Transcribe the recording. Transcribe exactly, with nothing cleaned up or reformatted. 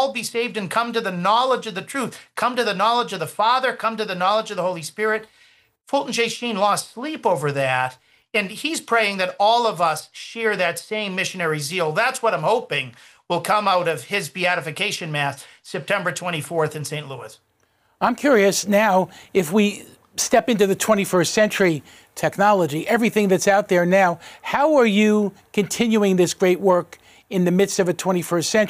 all be saved and come to the knowledge of the truth, come to the knowledge of the Father, come to the knowledge of the Holy Spirit. Fulton J. Sheen lost sleep over that, and he's praying that all of us share that same missionary zeal. That's what I'm hoping will come out of his beatification mass, September twenty-fourth in Saint Louis. I'm curious now, if we step into the twenty-first century technology, everything that's out there now, how are you continuing this great work in the midst of a twenty-first century?